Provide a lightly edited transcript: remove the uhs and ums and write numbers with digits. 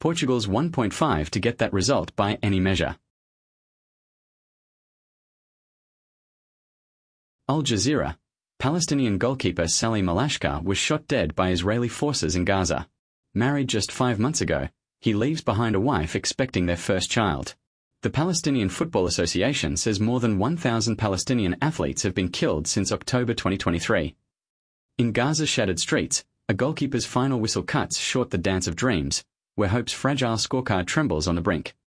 Portugal's 1.5 to get that result by any measure. Al Jazeera. Palestinian goalkeeper Sally Malashkar was shot dead by Israeli forces in Gaza. Married just 5 months ago, he leaves behind a wife expecting their first child. The Palestinian Football Association says more than 1,000 Palestinian athletes have been killed since October 2023. In Gaza's shattered streets, a goalkeeper's final whistle cuts short the dance of dreams, where hope's fragile scorecard trembles on the brink.